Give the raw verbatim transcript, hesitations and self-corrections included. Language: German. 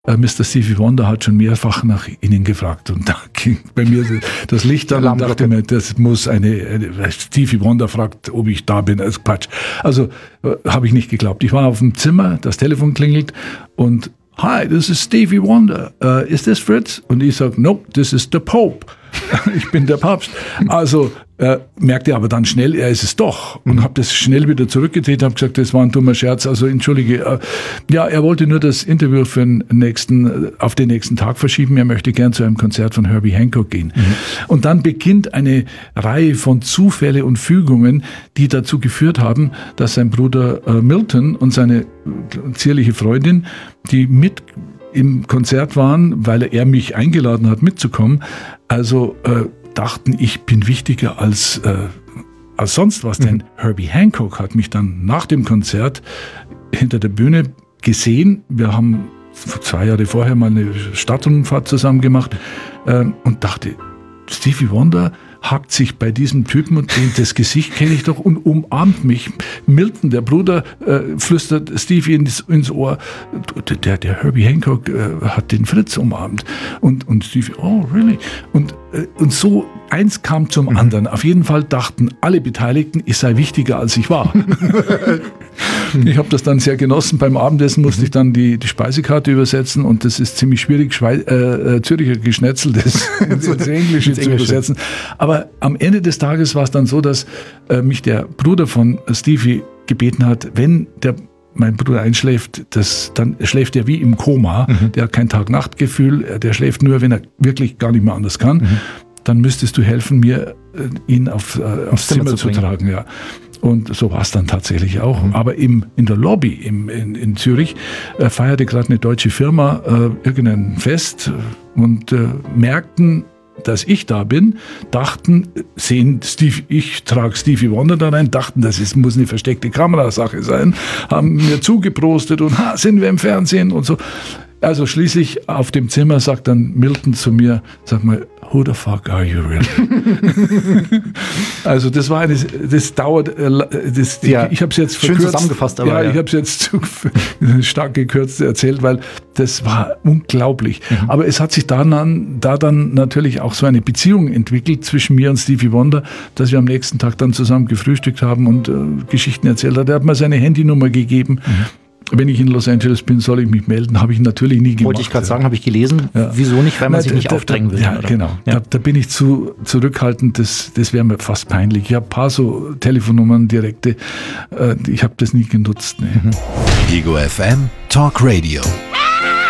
Mister Stevie Wonder hat schon mehrfach nach Ihnen gefragt und da ging bei mir das Licht an und dachte mir, das muss eine, eine Stevie Wonder fragt, ob ich da bin, als Quatsch. Also äh, habe ich nicht geglaubt. Ich war auf dem Zimmer, das Telefon klingelt und Hi, this is Stevie Wonder. Uh, is this Fritz? Und ich sage, no, this is the Pope. Ich bin der Papst. Also äh, merkte aber dann schnell, er ist es doch. Und mhm. habe das schnell wieder zurückgedreht, habe gesagt, das war ein dummer Scherz. Also entschuldige. Äh, ja, er wollte nur das Interview für den nächsten, auf den nächsten Tag verschieben. Er möchte gern zu einem Konzert von Herbie Hancock gehen. Mhm. Und dann beginnt eine Reihe von Zufälle und Fügungen, die dazu geführt haben, dass sein Bruder äh, Milton und seine zierliche Freundin, die mit im Konzert waren, weil er mich eingeladen hat, mitzukommen, also äh, dachten, ich bin wichtiger als, äh, als sonst was. Mhm. Denn Herbie Hancock hat mich dann nach dem Konzert hinter der Bühne gesehen. Wir haben zwei Jahre vorher mal eine Stadtrundfahrt zusammen gemacht äh, und dachte, Stevie Wonder hakt sich bei diesem Typen und den, das Gesicht kenne ich doch und umarmt mich. Milton, der Bruder, äh, flüstert Stevie ins, ins Ohr, der, der Herbie Hancock äh, hat den Fritz umarmt. Und, und Stevie, oh, really? Und, äh, und so eins kam zum mhm. anderen. Auf jeden Fall dachten alle Beteiligten, ich sei wichtiger, als ich war. Ich habe das dann sehr genossen. Beim Abendessen musste ich dann die, die Speisekarte übersetzen und das ist ziemlich schwierig, Schweiz, äh, Züricher Geschnetzel das ins, ins Englische zu übersetzen. Aber am Ende des Tages war es dann so, dass äh, mich der Bruder von Stevie gebeten hat, wenn der mein Bruder einschläft, das, dann schläft er wie im Koma. Mhm. Der hat kein Tag-Nacht-Gefühl, der schläft nur, wenn er wirklich gar nicht mehr anders kann. Mhm. Dann müsstest du helfen, mir äh, ihn auf, äh, aufs Zimmer, Zimmer zu, zu tragen. Ja. Und so war es dann tatsächlich auch. Mhm. Aber im, in der Lobby im, in, in Zürich äh, feierte gerade eine deutsche Firma äh, irgendein Fest und äh, merkten, dass ich da bin, dachten, sehen Steve, ich trage Stevie Wonder da rein, dachten, das ist, muss eine versteckte Kamerasache sein, haben mir zugeprostet und ha, sind wir im Fernsehen und so. Also schließlich auf dem Zimmer sagt dann Milton zu mir, sag mal, who the fuck are you really? Also das war eine, das dauert, das, ja, ich habe es jetzt schön verkürzt, zusammengefasst, aber ja, ja. ich habe es jetzt zu, stark gekürzt erzählt, weil das war unglaublich. Mhm. Aber es hat sich dann, da dann natürlich auch so eine Beziehung entwickelt zwischen mir und Stevie Wonder, dass wir am nächsten Tag dann zusammen gefrühstückt haben und äh, Geschichten erzählt hat. Er hat mir seine Handynummer gegeben. Mhm. Wenn ich in Los Angeles bin, soll ich mich melden. Habe ich natürlich nie gemacht. Wollte ich gerade sagen, habe ich gelesen. Ja. Wieso nicht? Weil man Na, sich nicht da, aufdrängen will. Ja, oder? genau. Ja. Da, da bin ich zu zurückhaltend. Das, das wäre mir fast peinlich. Ich habe ein paar so Telefonnummern, direkte. Äh, ich habe das nie genutzt. Nee. Mhm. Ego F M Talk Radio.